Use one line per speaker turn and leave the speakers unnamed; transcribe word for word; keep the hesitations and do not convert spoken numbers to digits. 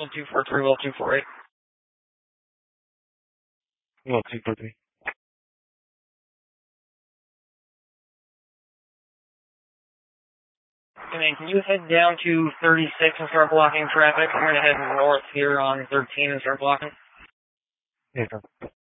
Well, two four three, well, two four eight.
Well, two four three.
And then can you head down to thirty-six and start blocking traffic? I'm going to head north here on thirteen and start blocking.
Yes, sir.